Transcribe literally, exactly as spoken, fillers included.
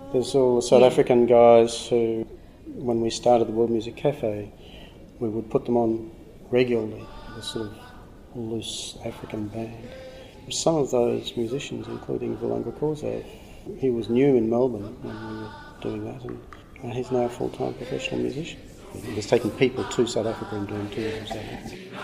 There's all the South yeah. African guys who, when we started the World Music Cafe, we would put them on regularly, the sort of loose African band. Some of those musicians, including Vulanga Khoza, he was new in Melbourne when we were doing that, and uh, he's now a full-time professional musician. He was taking people to South Africa and doing tours and stuff.